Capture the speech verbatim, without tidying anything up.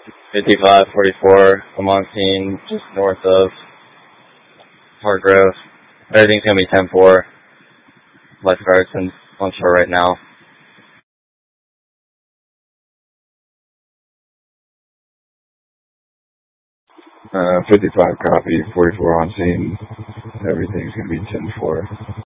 fifty-five forty-four, I'm on scene just north of Hargrove. Everything's going to be ten four. Lifeguards and on shore right now. Uh, fifty-five copy, forty-four on scene. Everything's going to be ten four.